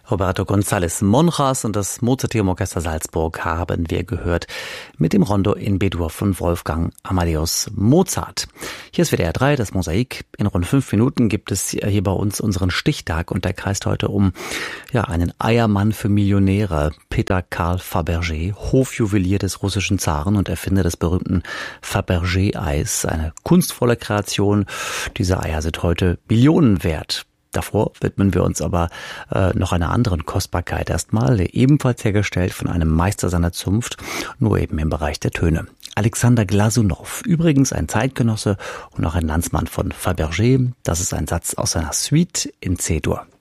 Roberto González Monjas und das Mozarteum-Orchester Salzburg haben wir gehört mit dem Rondo in B-Dur von Wolfgang Amadeus Mozart. Hier ist WDR 3, das Mosaik. In rund 5 Minuten gibt es hier bei uns unseren Stichtag und der kreist heute um einen Eiermann für Millionäre, Peter Karl Fabergé, Hofjuwelier des russischen Zaren und Erfinder des berühmten Fabergé-Eis. Eine kunstvolle Kreation. Diese Eier sind heute Millionen wert. Davor widmen wir uns aber noch einer anderen Kostbarkeit erstmal, ebenfalls hergestellt von einem Meister seiner Zunft, nur eben im Bereich der Töne. Alexander Glasunow, übrigens ein Zeitgenosse und auch ein Landsmann von Fabergé. Das ist ein Satz aus seiner Suite in C-Dur.